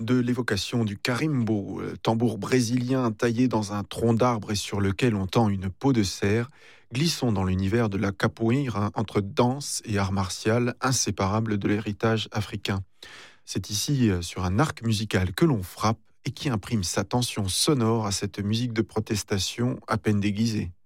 de l'évocation du carimbo, tambour brésilien taillé dans un tronc d'arbre et sur lequel on tend une peau de cerf. Glissons dans l'univers de la capoeira entre danse et art martial, inséparables de l'héritage africain. C'est ici sur un arc musical que l'on frappe et qui imprime sa tension sonore à cette musique de protestation à peine déguisée.